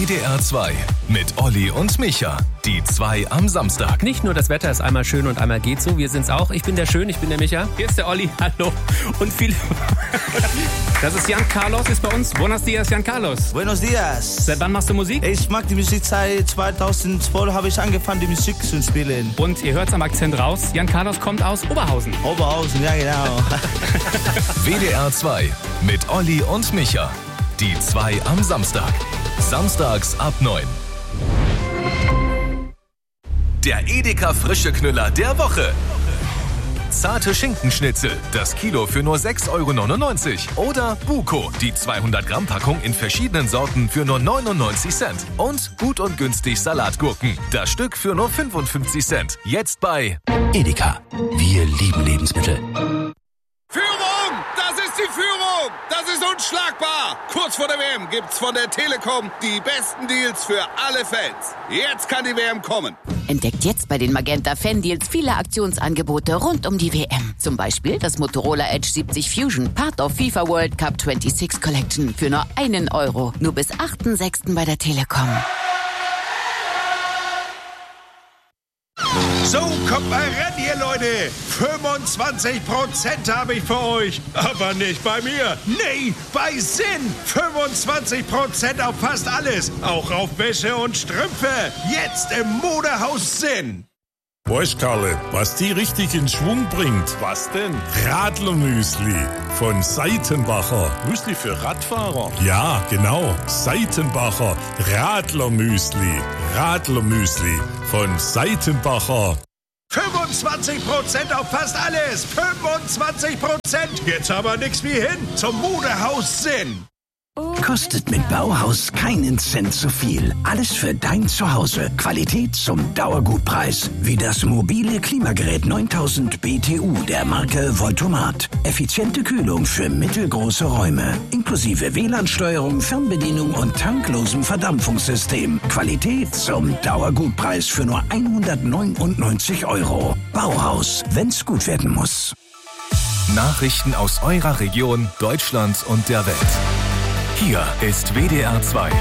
WDR 2 mit Olli und Micha. Die 2 am Samstag. Nicht nur das Wetter ist einmal schön und einmal geht so, wir sind's auch. Ich bin der Schön, ich bin der Micha. Hier ist der Olli, hallo. Und viele... Das ist Jan Carlos, ist bei uns. Buenos dias, Jan Carlos. Buenos dias. Seit wann machst du Musik? Ich mag die Musik seit 2012, habe ich angefangen, die Musik zu spielen. Und ihr hört's am Akzent raus, Jan Carlos kommt aus Oberhausen. Oberhausen, ja genau. WDR 2 mit Olli und Micha. Die 2 am Samstag. Samstags ab 9. Der Edeka Frische Knüller der Woche. Zarte Schinkenschnitzel, das Kilo für nur 6,99 €. Oder Buko, die 200-Gramm-Packung in verschiedenen Sorten für nur 99 Cent. Und gut und günstig Salatgurken, das Stück für nur 55 Cent. Jetzt bei Edeka. Wir lieben Lebensmittel. Führung! Das ist die Führung! Das ist unschlagbar! Kurz vor der WM gibt's von der Telekom die besten Deals für alle Fans. Jetzt kann die WM kommen. Entdeckt jetzt bei den Magenta Fan-Deals viele Aktionsangebote rund um die WM. Zum Beispiel das Motorola Edge 70 Fusion, Part of FIFA World Cup 26 Collection für nur €1. Nur bis 8.6. bei der Telekom. So, kommt mal ran hier, Leute. 25% habe ich für euch. Aber nicht bei mir. Nee, bei Sinn. 25% auf fast alles. Auch auf Wäsche und Strümpfe. Jetzt im Modehaus Sinn. Weißt, Karle, was die richtig in Schwung bringt? Was denn? Radlermüsli von Seitenbacher. Müsli für Radfahrer? Ja, genau. Seitenbacher Radlermüsli. Radlermüsli von Seitenbacher. 25% auf fast alles. 25%. Jetzt aber nix wie hin zum Modehaus Sinn. Kostet mit Bauhaus keinen Cent zu viel. Alles für dein Zuhause. Qualität zum Dauergutpreis. Wie das mobile Klimagerät 9000 BTU der Marke Voltomat. Effiziente Kühlung für mittelgroße Räume. Inklusive WLAN-Steuerung, Fernbedienung und tanklosem Verdampfungssystem. Qualität zum Dauergutpreis für nur 199 €. Bauhaus, wenn's gut werden muss. Nachrichten aus eurer Region, Deutschland und der Welt. Hier ist WDR 2.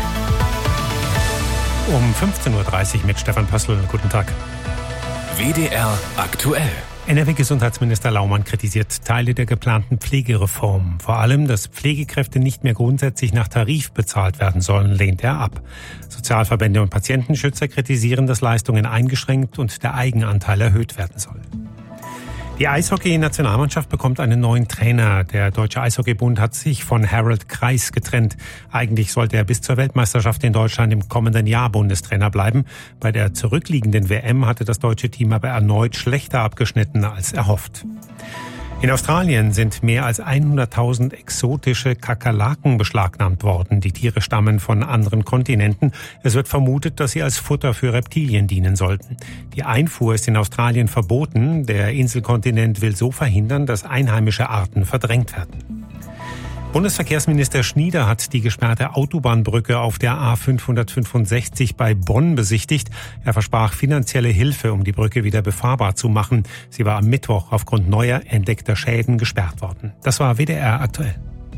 Um 15.30 Uhr mit Stefan Pössl. Guten Tag. WDR aktuell. NRW-Gesundheitsminister Laumann kritisiert Teile der geplanten Pflegereform. Vor allem, dass Pflegekräfte nicht mehr grundsätzlich nach Tarif bezahlt werden sollen, lehnt er ab. Sozialverbände und Patientenschützer kritisieren, dass Leistungen eingeschränkt und der Eigenanteil erhöht werden soll. Die Eishockey-Nationalmannschaft bekommt einen neuen Trainer. Der Deutsche Eishockeybund hat sich von Harold Kreis getrennt. Eigentlich sollte er bis zur Weltmeisterschaft in Deutschland im kommenden Jahr Bundestrainer bleiben. Bei der zurückliegenden WM hatte das deutsche Team aber erneut schlechter abgeschnitten als erhofft. In Australien sind mehr als 100.000 exotische Kakerlaken beschlagnahmt worden. Die Tiere stammen von anderen Kontinenten. Es wird vermutet, dass sie als Futter für Reptilien dienen sollten. Die Einfuhr ist in Australien verboten. Der Inselkontinent will so verhindern, dass einheimische Arten verdrängt werden. Bundesverkehrsminister Schnieder hat die gesperrte Autobahnbrücke auf der A565 bei Bonn besichtigt. Er versprach finanzielle Hilfe, um die Brücke wieder befahrbar zu machen. Sie war am Mittwoch aufgrund neuer entdeckter Schäden gesperrt worden. Das war WDR aktuell.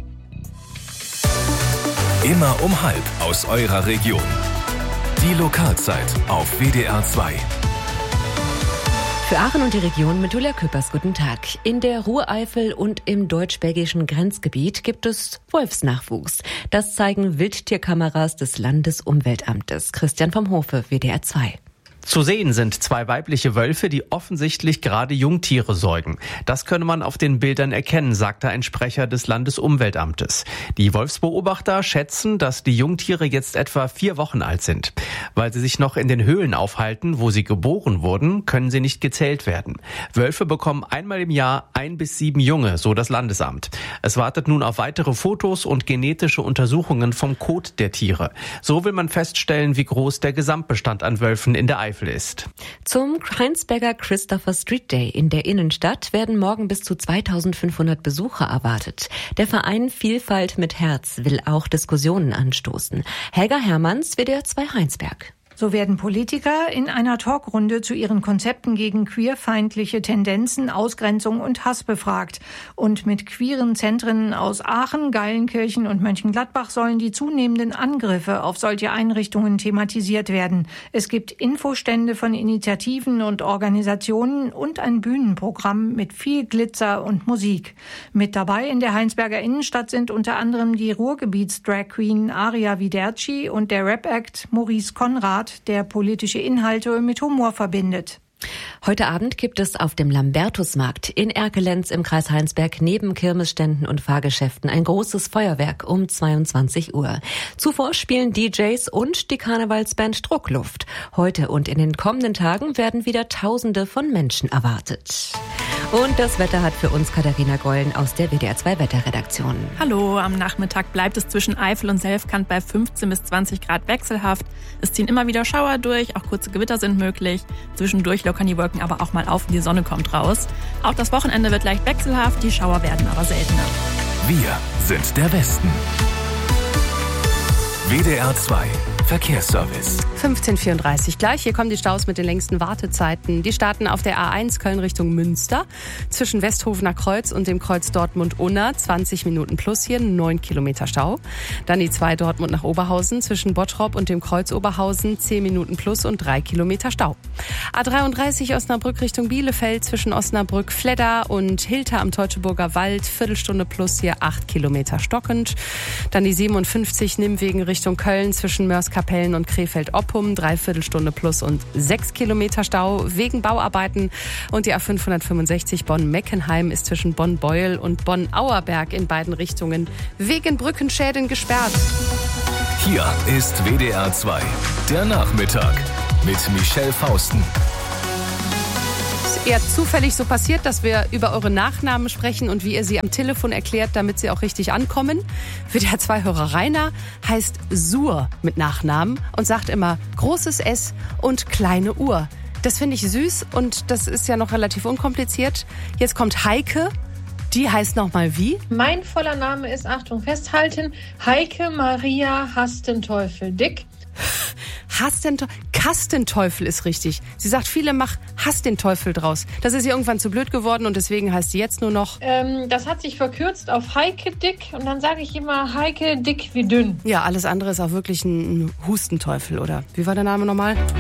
Immer um 12:30 aus eurer Region. Die Lokalzeit auf WDR 2. Für Aachen und die Region mit Julia Küppers, guten Tag. In der Ruhreifel und im deutsch-belgischen Grenzgebiet gibt es Wolfsnachwuchs. Das zeigen Wildtierkameras des Landesumweltamtes. Christian vom Hofe, WDR 2. Zu sehen sind 2 weibliche Wölfe, die offensichtlich gerade Jungtiere säugen. Das könne man auf den Bildern erkennen, sagte ein Sprecher des Landesumweltamtes. Die Wolfsbeobachter schätzen, dass die Jungtiere jetzt etwa 4 Wochen alt sind. Weil sie sich noch in den Höhlen aufhalten, wo sie geboren wurden, können sie nicht gezählt werden. Wölfe bekommen einmal im Jahr 1 bis 7 Junge, so das Landesamt. Es wartet nun auf weitere Fotos und genetische Untersuchungen vom Kot der Tiere. So will man feststellen, wie groß der Gesamtbestand an Wölfen in der Eifel ist. Zum Heinsberger Christopher Street Day in der Innenstadt werden morgen bis zu 2500 Besucher erwartet. Der Verein Vielfalt mit Herz will auch Diskussionen anstoßen. Helga Hermanns, WDR 2 Heinsberg. So werden Politiker in einer Talkrunde zu ihren Konzepten gegen queerfeindliche Tendenzen, Ausgrenzung und Hass befragt. Und mit queeren Zentren aus Aachen, Geilenkirchen und Mönchengladbach sollen die zunehmenden Angriffe auf solche Einrichtungen thematisiert werden. Es gibt Infostände von Initiativen und Organisationen und ein Bühnenprogramm mit viel Glitzer und Musik. Mit dabei in der Heinsberger Innenstadt sind unter anderem die Ruhrgebiets-Drag-Queen Aria Viderci und der Rap-Act Maurice Konrad, der politische Inhalte mit Humor verbindet. Heute Abend gibt es auf dem Lambertusmarkt in Erkelenz im Kreis Heinsberg neben Kirmesständen und Fahrgeschäften ein großes Feuerwerk um 22 Uhr. Zuvor spielen DJs und die Karnevalsband Druckluft. Heute und in den kommenden Tagen werden wieder Tausende von Menschen erwartet. Und das Wetter hat für uns Katharina Gollen aus der WDR 2 Wetterredaktion. Hallo, am Nachmittag bleibt es zwischen Eifel und Selfkant bei 15 bis 20 Grad wechselhaft. Es ziehen immer wieder Schauer durch, auch kurze Gewitter sind möglich. Zwischendurch lockern die Wolken aber auch mal auf und die Sonne kommt raus. Auch das Wochenende wird leicht wechselhaft, die Schauer werden aber seltener. Wir sind der Westen. WDR 2 Verkehrsservice. 15:34 gleich. Hier kommen die Staus mit den längsten Wartezeiten. Die starten auf der A1 Köln Richtung Münster. Zwischen Westhofener Kreuz und dem Kreuz Dortmund-Unna 20 Minuten plus hier, 9 Kilometer Stau. Dann die 2 Dortmund nach Oberhausen. Zwischen Bottrop und dem Kreuz Oberhausen 10 Minuten plus und 3 Kilometer Stau. A33 Osnabrück Richtung Bielefeld. Zwischen Osnabrück-Fledder und Hilter am Teutoburger Wald. Viertelstunde plus hier 8 Kilometer stockend. Dann die 57 Nimwegen Richtung Köln. Zwischen Mörs-Kapellen und Krefeld-Oppum, 3/4 Stunde plus und 6 Kilometer Stau wegen Bauarbeiten. Und die A565 Bonn-Meckenheim ist zwischen Bonn-Beuel und Bonn-Auerberg in beiden Richtungen wegen Brückenschäden gesperrt. Hier ist WDR 2, der Nachmittag mit Michelle Fausten. Eher zufällig so passiert, dass wir über eure Nachnamen sprechen und wie ihr sie am Telefon erklärt, damit sie auch richtig ankommen. WDR 2-Hörer Rainer heißt Sur mit Nachnamen und sagt immer großes S und kleine Uhr. Das finde ich süß und das ist ja noch relativ unkompliziert. Jetzt kommt Heike. Die heißt nochmal wie? Mein voller Name ist, Achtung, festhalten, Heike Maria Hastenteufel-Dick. Kastenteufel ist richtig. Sie sagt, viele mach Hass den Teufel draus. Das ist ihr irgendwann zu blöd geworden und deswegen heißt sie jetzt nur noch... Das hat sich verkürzt auf Heike Dick und dann sage ich immer Heike Dick wie dünn. Ja, alles andere ist auch wirklich ein Hustenteufel, oder? Wie war der Name nochmal?